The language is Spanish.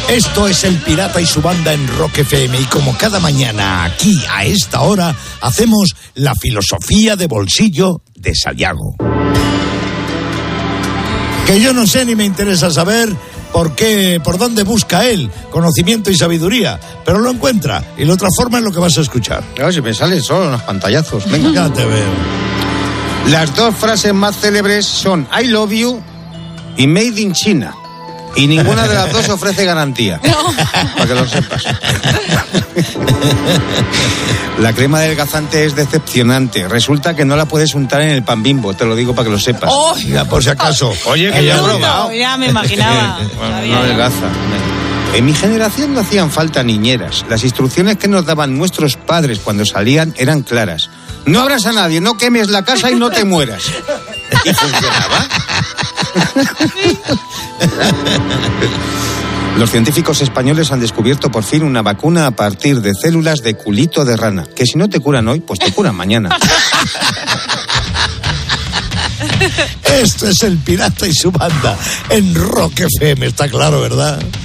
Esto es El Pirata y su banda en Rock FM y como cada mañana aquí a esta hora hacemos la filosofía de bolsillo de Sayago. Que yo no sé ni me interesa saber por dónde busca él conocimiento y sabiduría, pero lo encuentra y lo transforma en lo que vas a escuchar. Claro, si me salen solo unos pantallazos. Venga. Ya te veo. Las dos frases más célebres son I love you y Made in China. Y ninguna de las dos ofrece garantía. No. Para que lo sepas. La crema adelgazante es decepcionante. Resulta que no la puedes untar en el pan Bimbo, te lo digo para que lo sepas. Oh, ya por si acaso. Oye, que ya he probado. Ya me imaginaba. Bueno, no adelgaza. En mi generación no hacían falta niñeras. Las instrucciones que nos daban nuestros padres cuando salían eran claras. No abras a nadie, no quemes la casa y no te mueras. ¿Y funcionaba? Los científicos españoles han descubierto por fin una vacuna a partir de células de culito de rana, que si no te curan hoy, pues te curan mañana. Esto es El Pirata y su banda en Rock FM, está claro, ¿verdad?